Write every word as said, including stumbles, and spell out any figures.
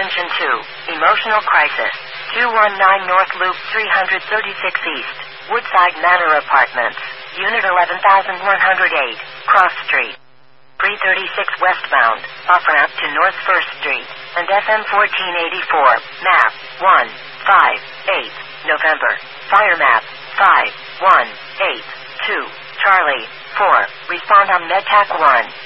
Attention to emotional crisis. two one nine North Loop three thirty-six East. Woodside Manor Apartments. Unit eleven thousand one hundred eight. Cross Street. three thirty-six westbound. Off-ramp to North first Street. And F M fourteen eighty-four. Map. one five eight. November. Fire map. five one eight two. Charlie. four. Respond on MedTac one.